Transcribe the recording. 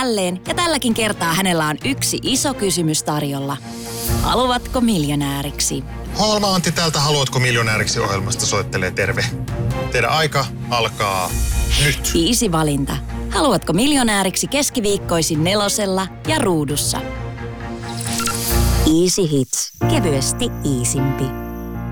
jälleen ja tälläkin kertaa hänellä on yksi iso kysymys tarjolla. Haluatko miljonääriksi? Holma Antti täältä Haluatko miljonääriksi -ohjelmasta soittelee terve. Teidän aika alkaa nyt. Easy valinta. Haluatko miljonääriksi keskiviikkoisin 4:lla ja Ruudussa. Easy Hits. Kevyesti iisimpi.